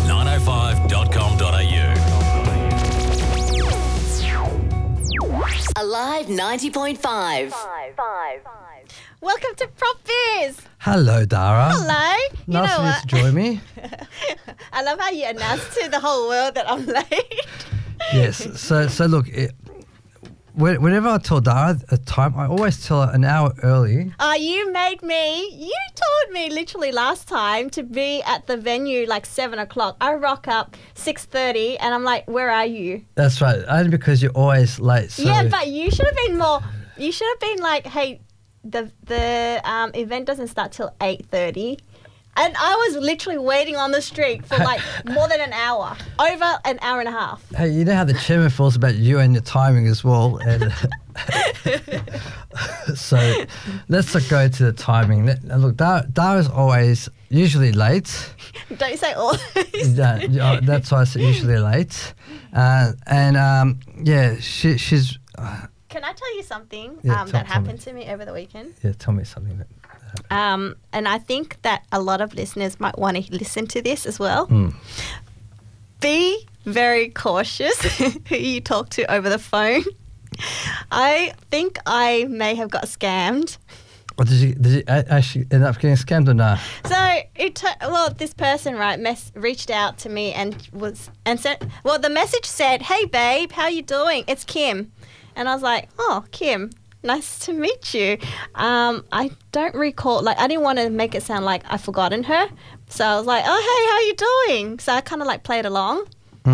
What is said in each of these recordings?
905.com.au. Alive 90.5. Welcome to Prop Biz. Hello, Dara. Hello. You Nice know of you what? to join me. I love how you announced to the whole world that I'm late. Yes. So look, whenever I tell Dara a time, I always tell her an hour early. You told me literally last time to be at the venue like 7 o'clock. I rock up 6:30 and I'm like, where are you? That's right. Only because you're always late. So Yeah, but you should have been more. You should have been like, hey, the event doesn't start till 8:30. And I was literally waiting on the street for like more than an hour, over an hour and a half. Hey, you know how the chairman feels about you and your timing as well. And so let's go to the timing. Look, Dara's always usually late. Don't you say always? That's why I said usually late. She's... Can I tell you something Yeah, that tell happened me. to me over the weekend? Yeah, tell me something that happened. And I think that a lot of listeners might want to listen to this as well. Be very cautious who you talk to over the phone. I think I may have got scammed. Or did you actually end up getting scammed or not? So this person reached out to me and said, the message said, "Hey babe, how you doing? It's Kim." And I was like, "Oh, Kim, nice to meet you." I don't recall, I didn't want to make it sound like I've forgotten her. So I was like, "Oh, hey, how you doing?" So I kind of played along.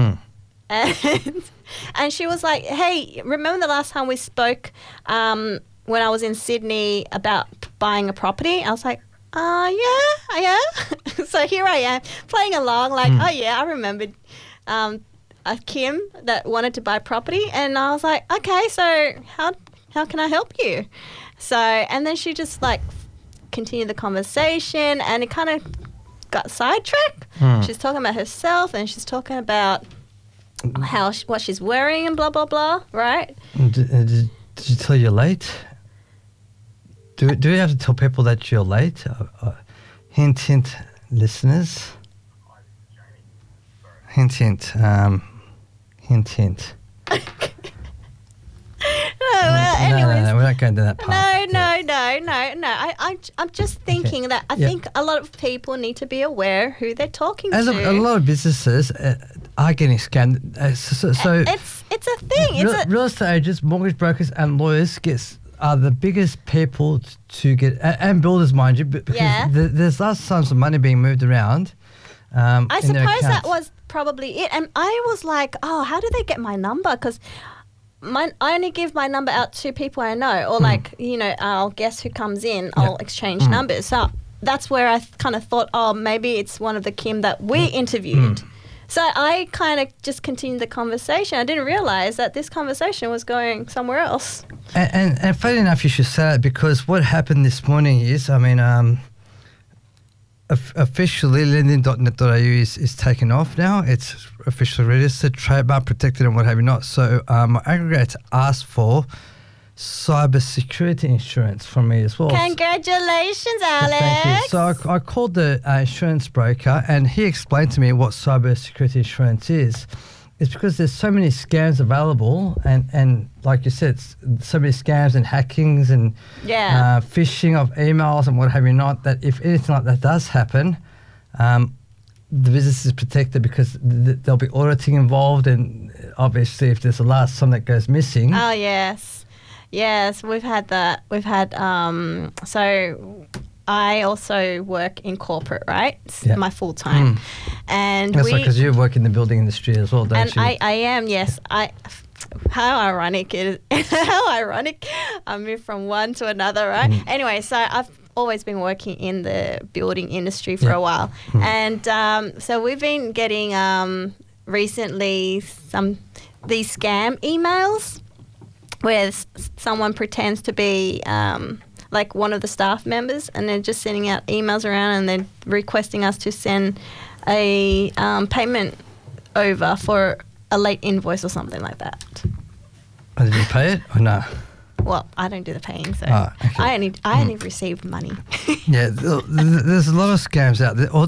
And she was like, "Hey, remember the last time we spoke when I was in Sydney about buying a property?" I was like, yeah. So here I am playing along oh yeah, I remembered Kim that wanted to buy property. And I was like, okay, so how can I help you? So, and then she just continued the conversation and it kind of got sidetracked. She's talking about herself and she's talking about what she's wearing and blah, blah, blah, right? Did you tell you're late? Do we have to tell people that you're late? Hint, hint, listeners. Hint, hint. Hint, hint. Anyways. No, we're not going to that part. No. I'm just thinking that I think a lot of people need to be aware who they're talking and to. Look, a lot of businesses are getting scammed. So it's a thing. Real estate agents, mortgage brokers, and lawyers are the biggest people to get, and builders, mind you, because there's large sums of money being moved around. I suppose that was probably it. And I was like, oh, how do they get my number? Because I only give my number out to people I know, or I'll guess who comes in, I'll exchange numbers. So that's where I kind of thought, oh, maybe it's one of the Kim that we interviewed. So I kind of just continued the conversation. I didn't realise that this conversation was going somewhere else. And funny enough, you should say that, because what happened this morning is, officially lending.net.au is taken off now. It's officially registered, trademark protected and what have you not. So my aggregator asked for cyber security insurance from me as well. Congratulations, Alex. Thank you. So I called the insurance broker and he explained to me what cyber security insurance is. It's because there's so many scams available and like you said, so many scams and hackings and phishing of emails and what have you not, that if anything like that does happen, the business is protected because there'll be auditing involved, and obviously if there's a large sum that goes missing. Oh, yes. Yes, we've had that. We've had, so I also work in corporate, right? Yeah. My full time. And that's because you work in the building industry as well, don't you? I am, yes. How ironic it is. How ironic. I moved from one to another, right? Anyway, so I've always been working in the building industry for a while. And so we've been getting recently these scam emails where someone pretends to be one of the staff members, and they're just sending out emails around and they're requesting us to send a payment over for a late invoice or something like that. Oh, did you pay it or no? Well, I don't do the paying, so okay. I only received money. Yeah, there's a lot of scams out there.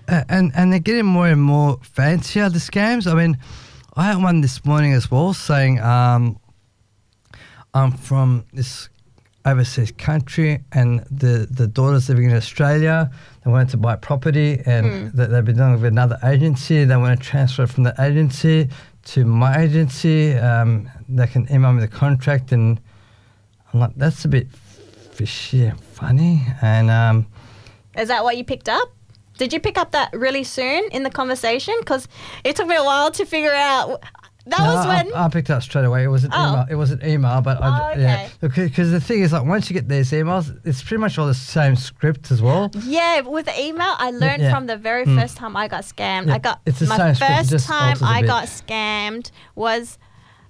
and they're getting more and more fancier, the scams. I mean, I had one this morning as well saying I'm from this overseas country and the daughter's living in Australia. They wanted to buy property and they've been dealing with another agency. They want to transfer it from the agency to my agency. They can email me the contract, and I'm like, that's a bit fishy and funny. And Is that what you picked up? Did you pick up that really soon in the conversation? Because it took me a while to figure out. That was when I picked it up straight away. It was an email. It was an email, but okay. Because the thing is, like, once you get these emails, it's pretty much all the same script as well. Yeah, with the email, I learned from the very first time I got scammed. Yeah, it's the my same script, it first just time alters a I bit. got scammed was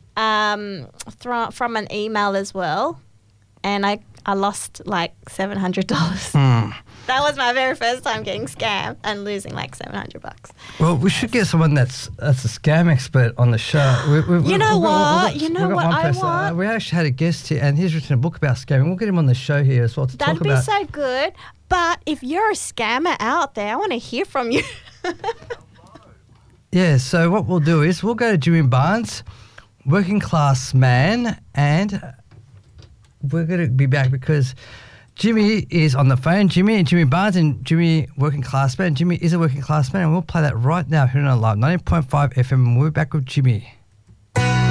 from an email as well, and I lost like $700. That was my very first time getting scammed and losing like $700. Well, we should get someone that's a scam expert on the show. You know what? You know what I want? We actually had a guest here, and he's written a book about scamming. We'll get him on the show here as well to That'd talk be about. so good. But if you're a scammer out there, I want to hear from you. Yeah, so what we'll do is we'll go to Jimmy Barnes, working class man, and we're going to be back because Jimmy is on the phone. Jimmy Barnes and Jimmy, working class man. Jimmy is a working class man, and we'll play that right now here on Live 90.5 FM, and we'll be back with Jimmy.